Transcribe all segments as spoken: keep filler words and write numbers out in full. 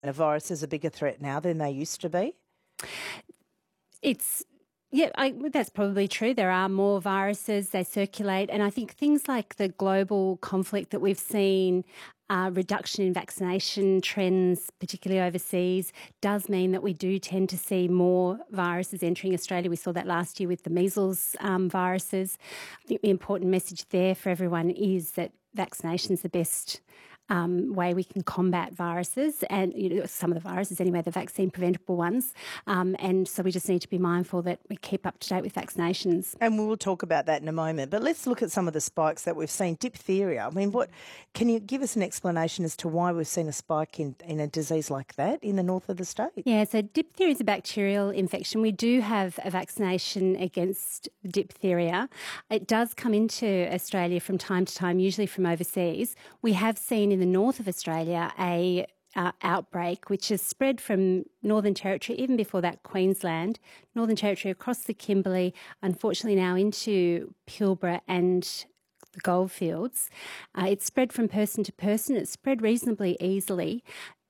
A virus is a bigger threat now than they used to be? It's Yeah, I, that's probably true. There are more viruses, they circulate, and I think things like the global conflict that we've seen, uh, reduction in vaccination trends, particularly overseas, does mean that we do tend to see more viruses entering Australia. We saw that last year with the measles um, viruses. I think the important message there for everyone is that vaccination is the best Um, way we can combat viruses, and you know, some of the viruses anyway, the vaccine preventable ones. Um, and so we just need to be mindful that we keep up to date with vaccinations. And we will talk about that in a moment. But let's look at some of the spikes that we've seen. Diphtheria. I mean, what can you give us an explanation as to why we've seen a spike in, in a disease like that in the north of the state? Yeah, so diphtheria is a bacterial infection. We do have a vaccination against diphtheria. It does come into Australia from time to time, usually from overseas. We have seen in the north of Australia a uh, outbreak which has spread from Northern Territory, even before that Queensland, Northern Territory across the Kimberley, unfortunately now into Pilbara and the Goldfields. Uh, it's spread from person to person. It's spread reasonably easily.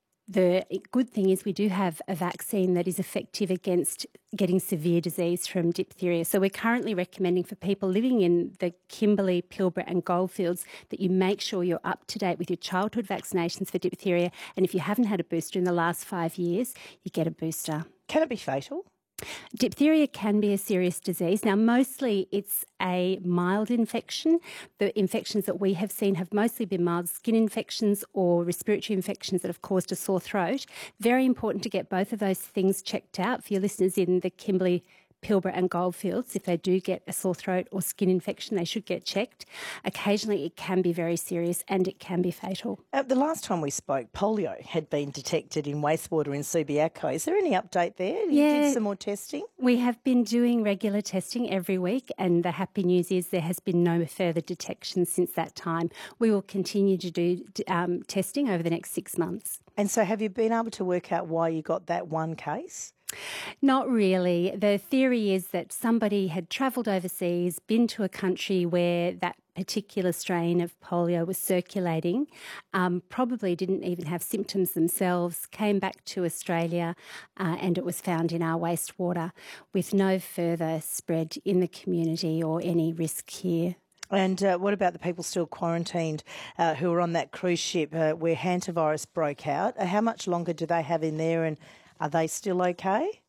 The good thing is we do have a vaccine that is effective against getting severe disease from diphtheria. So we're currently recommending for people living in the Kimberley, Pilbara and Goldfields that you make sure you're up to date with your childhood vaccinations for diphtheria. And if you haven't had a booster in the last five years, you get a booster. Can it be fatal? Diphtheria can be a serious disease. Now, mostly it's a mild infection. The infections that we have seen have mostly been mild skin infections or respiratory infections that have caused a sore throat. Very important to get both of those things checked out for your listeners in the Kimberley, Pilbara and Goldfields. If they do get a sore throat or skin infection, they should get checked. Occasionally it can be very serious and it can be fatal. Uh, the last time we spoke, polio had been detected in wastewater in Subiaco. Is there any update there? You Yeah, did some more testing? We have been doing regular testing every week, and the happy news is there has been no further detection since that time. We will continue to do um, testing over the next six months. And so have you been able to work out why you got that one case? Not really. The theory is that somebody had travelled overseas, been to a country where that particular strain of polio was circulating, um, probably didn't even have symptoms themselves, came back to Australia uh, and it was found in our wastewater with no further spread in the community or any risk here. And uh, what about the people still quarantined uh, who were on that cruise ship uh, where hantavirus broke out? Uh, how much longer do they have in there, and are they still okay?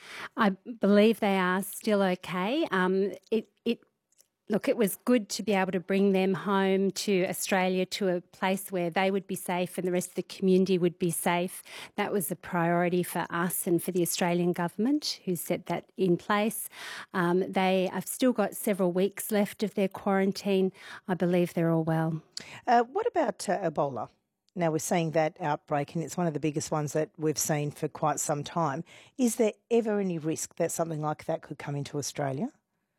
I believe they are still okay. Um, it, it, look, it was good to be able to bring them home to Australia, to a place where they would be safe and the rest of the community would be safe. That was a priority for us and for the Australian government, who set that in place. Um, they have still got several weeks left of their quarantine. I believe they're all well. Uh, what about uh, Ebola? Now, we're seeing that outbreak, and it's one of the biggest ones that we've seen for quite some time. Is there ever any risk that something like that could come into Australia?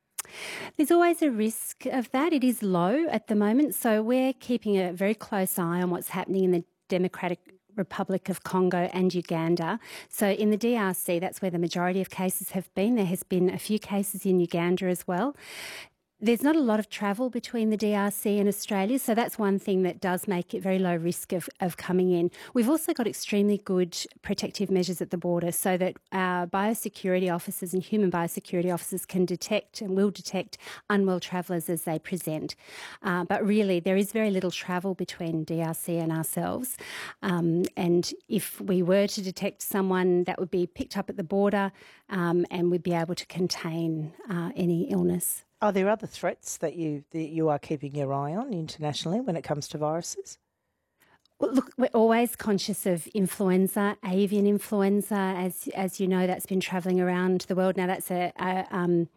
There's always a risk of that. It is low at the moment, so we're keeping a very close eye on what's happening in the Democratic Republic of Congo and Uganda. So in the D R C, that's where the majority of cases have been. There has been a few cases in Uganda as well. There's not a lot of travel between the D R C and Australia, so that's one thing that does make it very low risk of, of coming in. We've also got extremely good protective measures at the border so that our biosecurity officers and human biosecurity officers can detect and will detect unwell travellers as they present. Uh, but really, there is very little travel between D R C and ourselves. Um, and if we were to detect someone, that would be picked up at the border um, and we'd be able to contain uh, any illness. Are there other threats that you that you are keeping your eye on internationally when it comes to viruses? Well, look, we're always conscious of influenza, avian influenza. As as you know, that's been travelling around the world. Now, that's a, a um,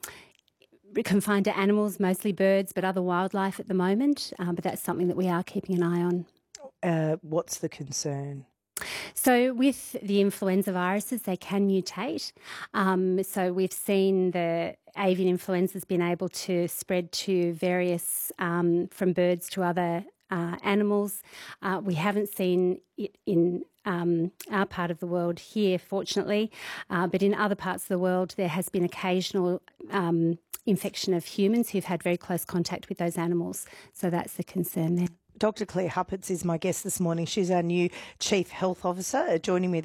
confined to animals, mostly birds, but other wildlife at the moment. Um, but that's something that we are keeping an eye on. Uh, what's the concern? So with the influenza viruses, they can mutate. Um, so we've seen the avian influenza has been able to spread to various, um, from birds to other uh, animals. Uh, we haven't seen it in um, our part of the world here, fortunately, uh, but in other parts of the world there has been occasional um, infection of humans who've had very close contact with those animals. So that's the concern there. Doctor Claire Huppertz is my guest this morning. She's our new Chief Health Officer, joining me